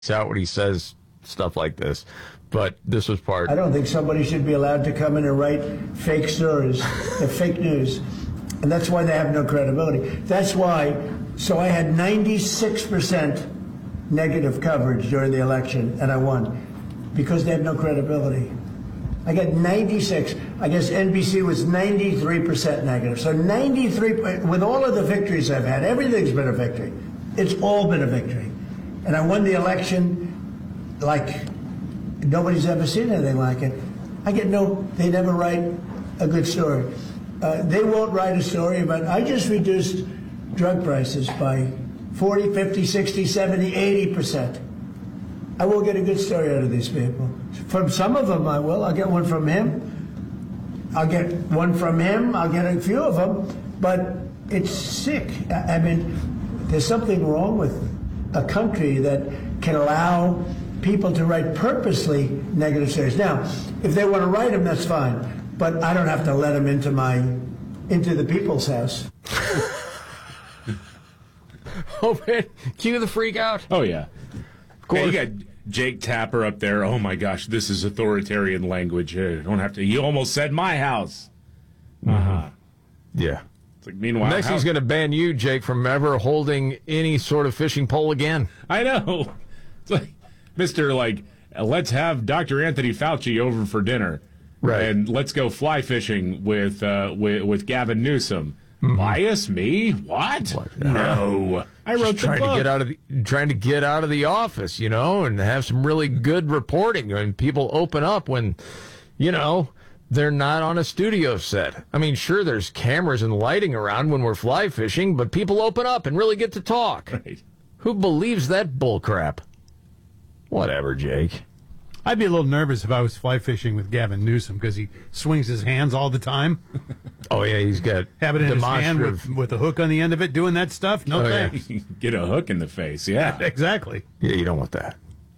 out when he says stuff like this. But this was part. I don't think somebody should be allowed to come in and write fake stories, fake news. And that's why they have no credibility. That's why, so I had 96% negative coverage during the election, and I won, because they have no credibility. I got 96. I guess NBC was 93% negative. So 93, with all of the victories I've had, everything's been a victory. It's all been a victory. And I won the election like nobody's ever seen anything like it. They never write a good story. They won't write a story about, I just reduced drug prices by 40, 50, 60, 70, 80%. I will get a good story out of these people. From some of them I will. I'll get one from him. I'll get one from him. I'll get a few of them. But it's sick. I mean, there's something wrong with a country that can allow people to write purposely negative stories. Now, if they want to write them, that's fine. But I don't have to let them into the people's house. Oh, man. Cue the freak out. Oh, yeah. Hey, you got Jake Tapper up there. Oh, my gosh, this is authoritarian language. Don't have to. You almost said my house. Uh-huh. Yeah. It's like, meanwhile, next he's going to ban you, Jake, from ever holding any sort of fishing pole again. I know. It's like, Mr. Let's have Dr. Anthony Fauci over for dinner. Right. And let's go fly fishing with Gavin Newsom. Mm-hmm. Bias me? What? No. I wrote the book. Trying to get out of the office, and have some really good reporting. And people open up when, they're not on a studio set. I mean, sure, there's cameras and lighting around when we're fly fishing, but people open up and really get to talk. Right. Who believes that bullcrap? Whatever, Jake. I'd be a little nervous if I was fly fishing with Gavin Newsom because he swings his hands all the time. Oh, yeah, he's got have it in his hand with a hook on the end of it doing that stuff. No thanks. Yeah. Get a hook in the face, yeah. Exactly. Yeah, you don't want that.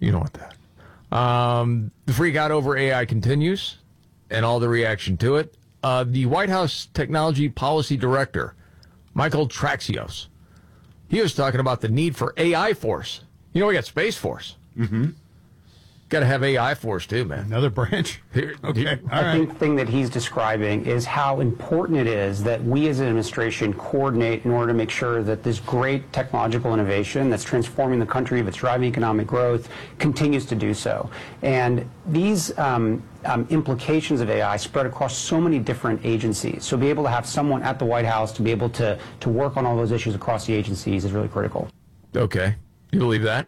The freak out over AI continues and all the reaction to it. The White House Technology Policy Director, Michael Traxios, he was talking about the need for AI Force. We got Space Force. Mm-hmm. Got to have AI Force, too, man. Another branch? Okay. I think the thing that he's describing is how important it is that we as an administration coordinate in order to make sure that this great technological innovation that's transforming the country, that's driving economic growth, continues to do so. And these implications of AI spread across so many different agencies. So be able to have someone at the White House to be able to work on all those issues across the agencies is really critical. Okay. You believe that?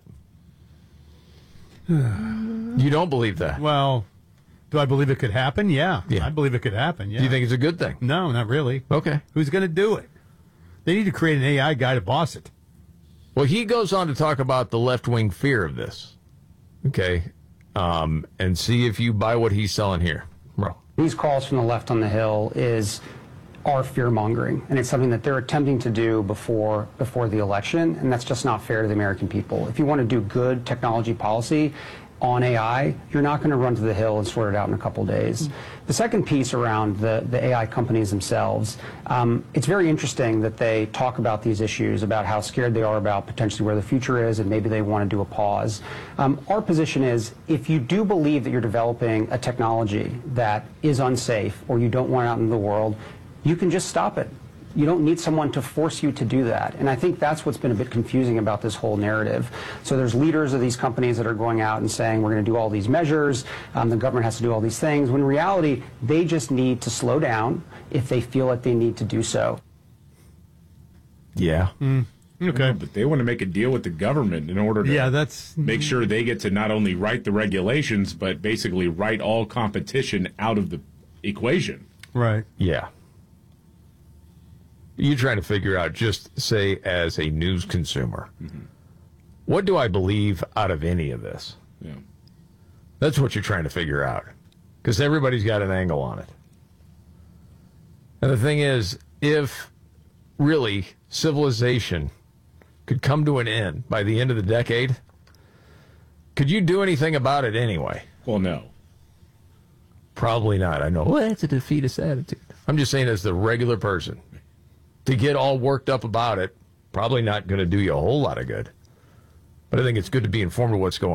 You don't believe that? Well, do I believe it could happen? Yeah. I believe it could happen, yeah. Do you think it's a good thing? No, not really. Okay. Who's going to do it? They need to create an AI guy to boss it. Well, he goes on to talk about the left-wing fear of this. Okay. And see if you buy what he's selling here. Bro. These calls from the left on the Hill are fear-mongering, and it's something that they're attempting to do before the election, and that's just not fair to the American people. If you want to do good technology policy on AI, you're not going to run to the Hill and sort it out in a couple days. The second piece around the AI companies themselves, it's very interesting that they talk about these issues, about how scared they are about potentially where the future is, and maybe they want to do a pause. Our position is, if you do believe that you're developing a technology that is unsafe or you don't want it out in the world, you can just stop it. You don't need someone to force you to do that. And I think that's what's been a bit confusing about this whole narrative. So there's leaders of these companies that are going out and saying, we're going to do all these measures, the government has to do all these things, when in reality, they just need to slow down if they feel like they need to do so. Yeah. Okay. But they want to make a deal with the government in order to make sure they get to not only write the regulations, but basically write all competition out of the equation. Right. Yeah. You're trying to figure out, just say as a news consumer, what do I believe out of any of this? Yeah. That's what you're trying to figure out, because everybody's got an angle on it. And the thing is, if really civilization could come to an end by the end of the decade, could you do anything about it anyway? Well, no. Probably not. I know. Well, that's a defeatist attitude. I'm just saying, as the regular person, to get all worked up about it, probably not going to do you a whole lot of good. But I think it's good to be informed of what's going